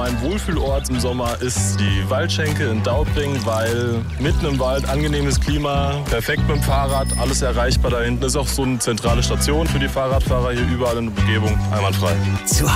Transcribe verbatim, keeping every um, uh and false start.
mein Wohlfühlort im Sommer ist die Waldschenke in Daubring, weil mitten im Wald, angenehmes Klima, perfekt mit dem Fahrrad, alles erreichbar da hinten. Ist auch so eine zentrale Station für die Fahrradfahrer hier überall in der Umgebung, einwandfrei. Zu